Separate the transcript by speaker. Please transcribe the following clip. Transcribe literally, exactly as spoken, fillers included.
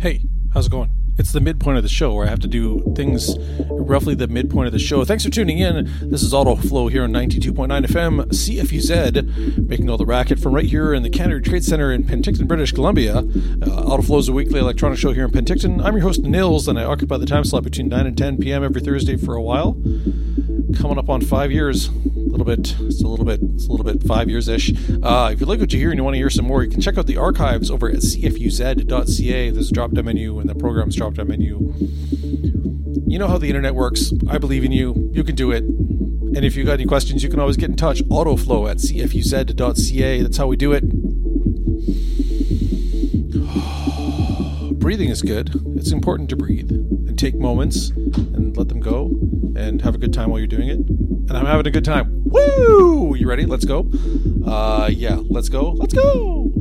Speaker 1: Hey, how's it going? It's the midpoint of the show where I have to do things roughly the midpoint of the show. Thanks for tuning in. This is Autoflow here on ninety-two point nine F M, C F U Z, making all the racket from right here in the Canada Trade Center in Penticton, British Columbia. Uh, Autoflow is a weekly electronic show here in Penticton. I'm your host, Nils, and I occupy the time slot between nine and ten p.m. every Thursday for a while. Coming up on five years. A little bit, it's a little bit, it's a little bit five years-ish. Uh, if you like what you hear and you want to hear some more, you can check out the archives over at c f u z dot c a. There's a drop-down menu and the program's drop-down menu. You know how the internet works. I believe in you. You can do it. And if you got any questions, you can always get in touch. Autoflow at c f u z dot c a. That's how we do it. Breathing is good. It's important to breathe and take moments and let them go and have a good time while you're doing it. And I'm having a good time. Woo! You ready? Let's go. Uh, yeah, let's go. Let's go.